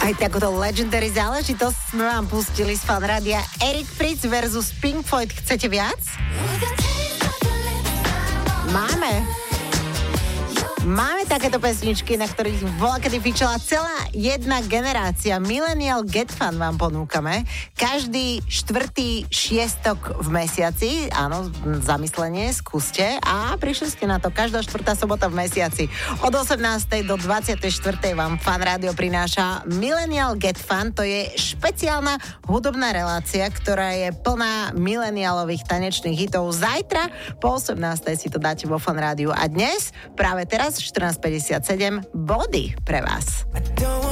Aj takúto legendary záležitosť sme vám pustili z Fanrádia. Eric Prydz versus Pink Floyd. Chcete viac? Máme takéto pesničky, na ktorých volakedy fičala celá jedna generácia. Millennial Get Fun vám ponúkame. Každý štvrtý šiestok v mesiaci, áno, zamyslenie, skúste. A prišli ste na to, každá štvrtá sobota v mesiaci. Od 18. do 24. vám Fan Rádio prináša Millennial Get Fun. To je špeciálna hudobná relácia, ktorá je plná milenialových tanečných hitov. Zajtra po 18. si to dáte vo Fan Rádiu. A dnes, práve teraz, 14:57, body pre vás.